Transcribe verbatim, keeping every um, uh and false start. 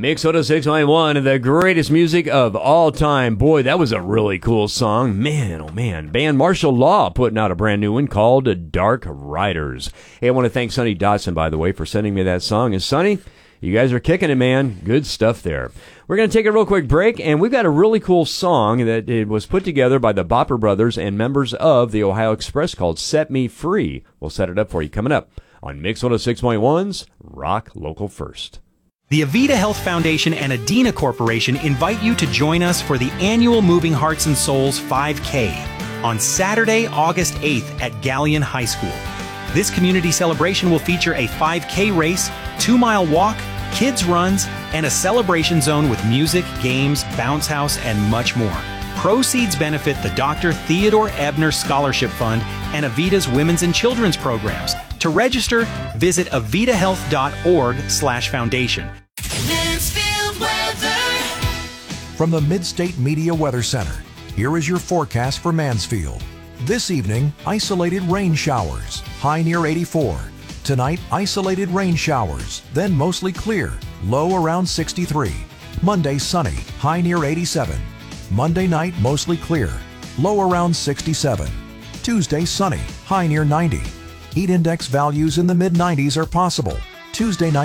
Mix one oh six point one, the greatest music of all time. Boy, that was a really cool song. Man, oh man. Band Martial Law putting out a brand new one called Dark Riders. Hey, I want to thank Sonny Dotson, by the way, for sending me that song. And Sonny, you guys are kicking it, man. Good stuff there. We're going to take a real quick break, and we've got a really cool song that it was put together by the Bopper Brothers and members of the Ohio Express called Set Me Free. We'll set it up for you coming up on Mix one oh six point one's Rock Local First. The Avita Health Foundation and Adina Corporation invite you to join us for the annual Moving Hearts and Souls five K on Saturday, August eighth at Galleon High School. This community celebration will feature a five K race, two-mile walk, kids runs, and a celebration zone with music, games, bounce house, and much more. Proceeds benefit the Doctor Theodore Ebner Scholarship Fund and Avita's Women's and Children's programs. To register, visit avitahealth.org slash foundation. Mansfield weather. From the Midstate Media Weather Center, here is your forecast for Mansfield. This evening, isolated rain showers, high near eighty-four. Tonight, isolated rain showers, then mostly clear, low around sixty-three. Monday, sunny, high near eighty-seven. Monday night, mostly clear, low around sixty-seven. Tuesday, sunny, high near ninety. Heat index values in the mid nineties are possible. Tuesday night,